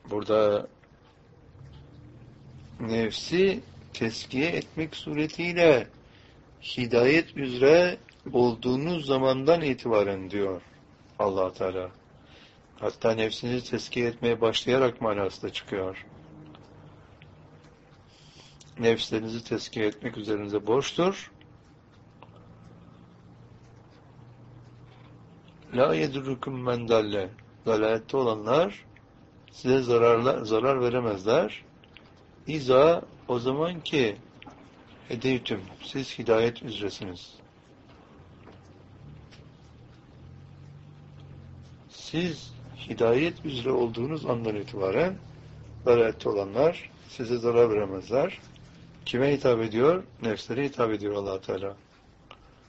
Burada nefsi teskiye etmek suretiyle hidayet üzere olduğunuz zamandan itibaren diyor Allah Teala. Hatta nefsinizi teskiye etmeye başlayarak manası da çıkıyor. Nefslerinizi teskiye etmek üzerinize borçtur. La yedurrukum men dalle. Dalalette olanlar size zarar veremezler. İza, o zaman ki hedeytüm, siz hidayet üzeresiniz. Siz hidayet üzere olduğunuz andan itibaren dalalette olanlar size zarar veremezler. Kime hitap ediyor? Nefslere hitap ediyor Allah Teala.